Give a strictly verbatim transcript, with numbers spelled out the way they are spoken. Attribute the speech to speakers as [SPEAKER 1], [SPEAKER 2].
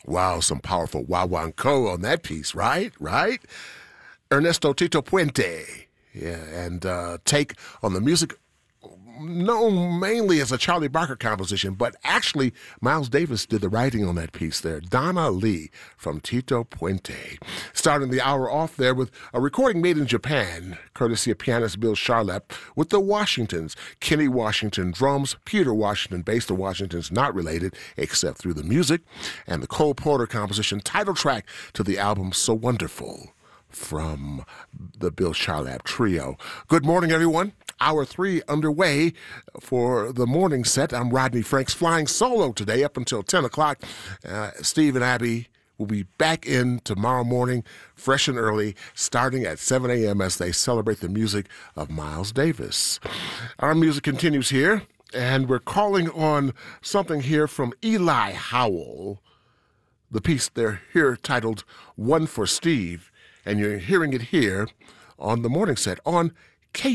[SPEAKER 1] Wow, some powerful guaguancó on that piece, right? Right? Ernesto Tito Puente. Yeah, and uh, take on the music known mainly as a Charlie Barker composition, but actually Miles Davis did the writing on that piece there. Donna Lee from Tito Puente. Starting the hour off there with a recording made in Japan, courtesy of pianist Bill Charlap, with the Washingtons. Kenny Washington drums, Peter Washington bass. The Washingtons not related except through the music. And the Cole Porter composition, title track to the album So Wonderful, from the Bill Charlap Trio. Good morning, everyone. Hour three underway for the morning set. I'm Rodney Franks, flying solo today up until ten o'clock. Uh, Steve and Abby will be back in tomorrow morning, fresh and early, starting at seven a.m. as they celebrate the music of Miles Davis. Our music continues here, and we're calling on something here from Eli Howell. The piece they're here titled One for Steve, and you're hearing it here on the morning set on